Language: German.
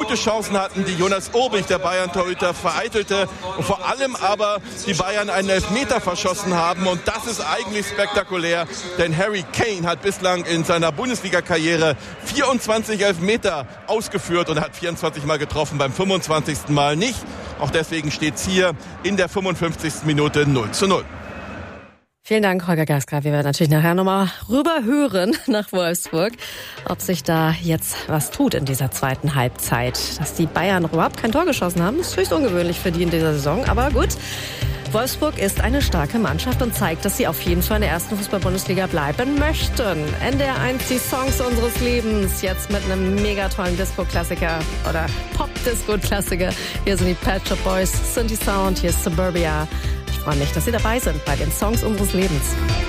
gute Chancen hatten, die Jonas Urbich, der Bayern-Torhüter, vereitelte und vor allem aber die Bayern einen Elfmeter verschossen haben. Und das ist eigentlich spektakulär, denn Harry Kane hat bislang in seiner Bundesliga-Karriere 24 Elfmeter ausgeführt und hat 24 Mal getroffen, beim 25. Mal nicht. Auch deswegen steht es hier in der 55. Minute 0:0. Vielen Dank, Holger Gaska. Wir werden natürlich nachher nochmal rüberhören nach Wolfsburg, ob sich da jetzt was tut in dieser zweiten Halbzeit. Dass die Bayern überhaupt kein Tor geschossen haben, ist höchst ungewöhnlich für die in dieser Saison. Aber gut, Wolfsburg ist eine starke Mannschaft und zeigt, dass sie auf jeden Fall in der ersten Fußball-Bundesliga bleiben möchten. NDR 1, die Songs unseres Lebens, jetzt mit einem mega tollen Disco-Klassiker oder Pop-Disco-Klassiker. Hier sind die Pet Shop Boys, Synthi Sound, hier ist Suburbia. Ich freue mich, dass Sie dabei sind bei den Songs unseres Lebens.